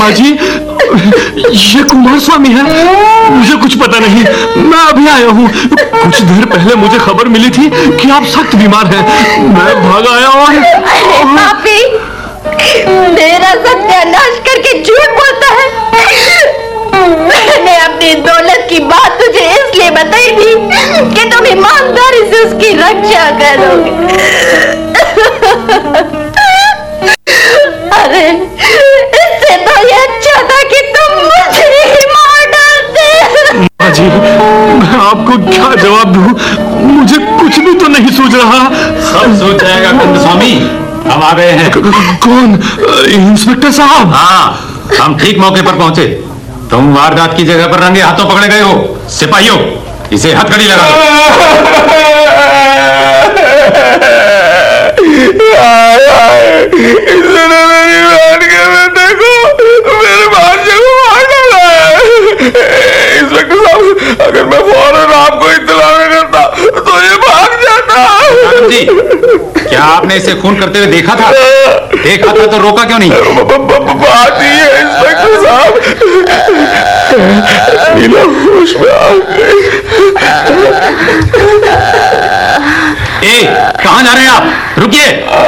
माँ जी, ये कुमार स्वामी है। मुझे कुछ पता नहीं, मैं अभी आया हूँ। कुछ देर पहले मुझे खबर मिली थी कि आप सख्त बीमार हैं। मैं भाग आया और पापी, मेरा सत्यानाश करके झूठ बोलता है। मैंने अपनी दौलत की बात तुझे इसलिए बताई थी कि तुम ईमानदारी से उसकी रक्षा करोगे। अरे इससे तो ये अच्छा था कि तुम मुझे ही मार डालते। माँ जी, मैं आपको क्या जवाब दूं? मुझे कुछ भी तो नहीं सूझ रहा। सब सूझ जाएगा कंद स्वामी, हम आ गए हैं। कौन? इंस्पेक्टर साहब? हाँ, हम ठीक मौके पर पहुंचे। तुम वारदात की जगह पर रंगे हाथों पकड़े गए हो। सिपाहियों, इसे हथकड़ी लगा दो। मेरे भांजे को मार डाला है। इंस्पेक्टर साहब, अगर मैं फौरन आपको इत्तला न करता तो ये भाग जाता। जी, क्या आपने इसे खून करते हुए देखा था? देखा था तो रोका क्यों नहीं? बात ही है इंस्पेक्टर साहब, नीला होश में आ गई। कहाँ जा रहे हैं आप? रुकिए।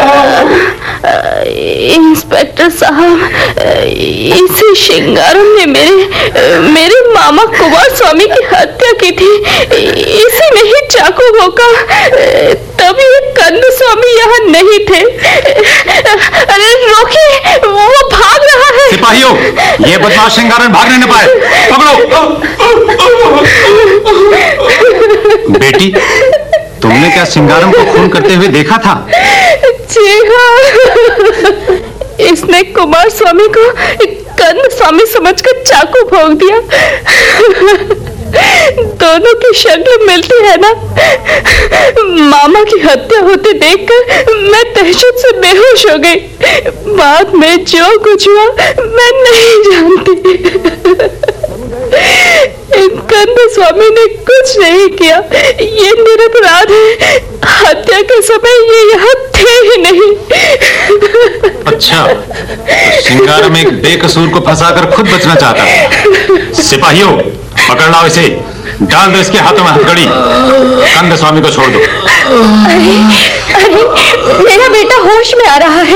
इंस्पेक्टर साहब, इसी शिंगारम ने मेरे मामा कुमार स्वामी की हत्या की थी। इसी में ही चाकू भोंका, तभी कंद स्वामी यहाँ नहीं थे। अरे रोकिए, वो भाग रहा है। सिपाहियों, ये बदमाश शिंगारन भागने न पाए। पकड़ो। बेटी, तुमने क्या सिंगारम को खून करते हुए देखा था? जी हाँ, इसने कुमार स्वामी को कंद स्वामी समझकर चाकू भोंक दिया। दोनों की शक्ल मिलती है ना। मामा की हत्या होते देखकर मैं दहशत से बेहोश हो गई। बाद में जो कुछ हुआ मैं नहीं जानती। कंद स्वामी ने कुछ नहीं किया, ये निरपराध है। हत्या के समय ये यहाँ थे ही नहीं। अच्छा, तो सिंगारम एक बेकसूर को फंसाकर खुद बचना चाहता है। सिपाहियों, पकड़ लाओ इसे, डाल दो इसके हाथों में हथकड़ी। कंद स्वामी को छोड़ दो। अरे, मेरा बेटा होश में आ रहा है।